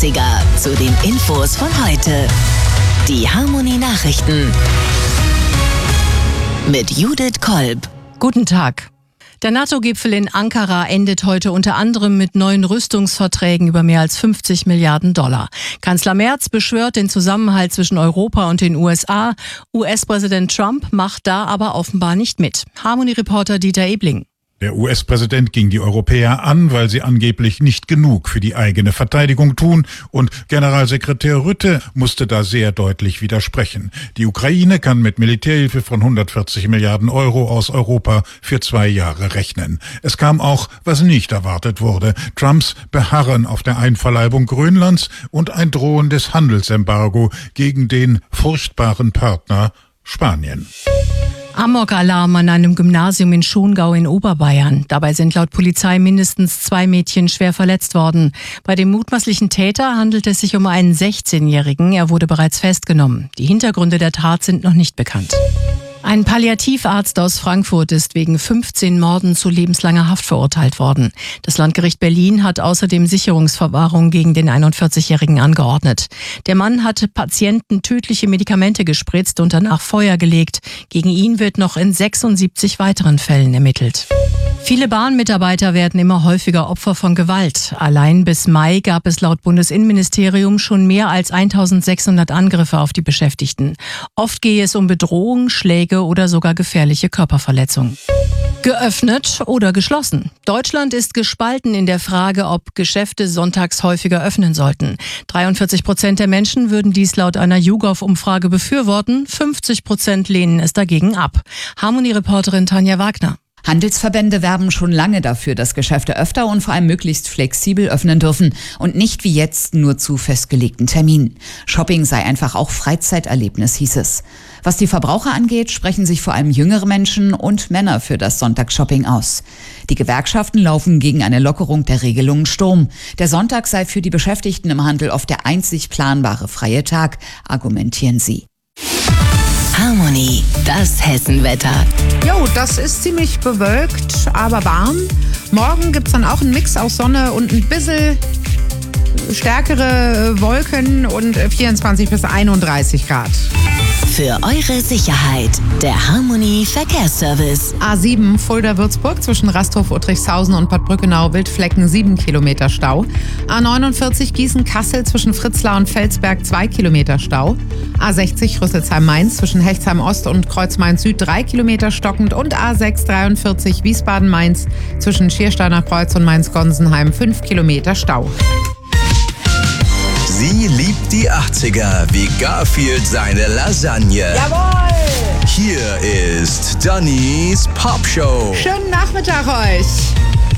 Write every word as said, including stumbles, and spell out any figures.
achtziger zu den Infos von heute. Die Harmony Nachrichten mit Judith Kolb. Guten Tag. Der NATO-Gipfel in Ankara endet heute unter anderem mit neuen Rüstungsverträgen über mehr als fünfzig Milliarden Dollar. Kanzler Merz beschwört den Zusammenhalt zwischen Europa und den U S A. U S-Präsident Trump macht da aber offenbar nicht mit. Harmony-Reporter Dieter Ebling. Der U S-Präsident ging die Europäer an, weil sie angeblich nicht genug für die eigene Verteidigung tun, und Generalsekretär Rutte musste da sehr deutlich widersprechen. Die Ukraine kann mit Militärhilfe von hundertvierzig Milliarden Euro aus Europa für zwei Jahre rechnen. Es kam auch, was nicht erwartet wurde: Trumps Beharren auf der Einverleibung Grönlands und ein drohendes Handelsembargo gegen den furchtbaren Partner Spanien. Amok-Alarm an einem Gymnasium in Schongau in Oberbayern. Dabei sind laut Polizei mindestens zwei Mädchen schwer verletzt worden. Bei dem mutmaßlichen Täter handelt es sich um einen sechzehnjährigen. Er wurde bereits festgenommen. Die Hintergründe der Tat sind noch nicht bekannt. Ein Palliativarzt aus Frankfurt ist wegen fünfzehn Morden zu lebenslanger Haft verurteilt worden. Das Landgericht Berlin hat außerdem Sicherungsverwahrung gegen den einundvierzigjährigen angeordnet. Der Mann hatte Patienten tödliche Medikamente gespritzt und danach Feuer gelegt. Gegen ihn wird noch in sechsundsiebzig weiteren Fällen ermittelt. Viele Bahnmitarbeiter werden immer häufiger Opfer von Gewalt. Allein bis Mai gab es laut Bundesinnenministerium schon mehr als eintausendsechshundert Angriffe auf die Beschäftigten. Oft gehe es um Bedrohung, Schläge oder sogar gefährliche Körperverletzungen. Geöffnet oder geschlossen? Deutschland ist gespalten in der Frage, ob Geschäfte sonntags häufiger öffnen sollten. dreiundvierzig Prozent der Menschen würden dies laut einer YouGov-Umfrage befürworten, fünfzig Prozent lehnen es dagegen ab. Harmony-Reporterin Tanja Wagner. Handelsverbände werben schon lange dafür, dass Geschäfte öfter und vor allem möglichst flexibel öffnen dürfen und nicht wie jetzt nur zu festgelegten Terminen. Shopping sei einfach auch Freizeiterlebnis, hieß es. Was die Verbraucher angeht, sprechen sich vor allem jüngere Menschen und Männer für das Sonntagsshopping aus. Die Gewerkschaften laufen gegen eine Lockerung der Regelungen Sturm. Der Sonntag sei für die Beschäftigten im Handel oft der einzig planbare freie Tag, argumentieren sie. Harmony, das Hessenwetter. Jo, das ist ziemlich bewölkt, aber warm. Morgen gibt es dann auch einen Mix aus Sonne und ein bisschen stärkere Wolken und vierundzwanzig bis einunddreißig Grad. Für eure Sicherheit, der Harmony Verkehrsservice. A sieben Fulda-Würzburg zwischen Rasthof, Uttrichshausen und Bad Brückenau, Wildflecken, sieben Kilometer Stau. A neunundvierzig Gießen-Kassel zwischen Fritzlar und Felsberg, zwei Kilometer Stau. A sechzig Rüsselsheim-Mainz zwischen Hechtsheim-Ost und Kreuz-Main-Süd, drei Kilometer stockend. Und A sechs dreiundvierzig Wiesbaden-Mainz zwischen Schiersteiner Kreuz und Mainz-Gonsenheim, fünf Kilometer Stau. Sie liebt die achtziger wie Garfield seine Lasagne. Jawohl! Hier ist Dannys Popshow. Schönen Nachmittag euch!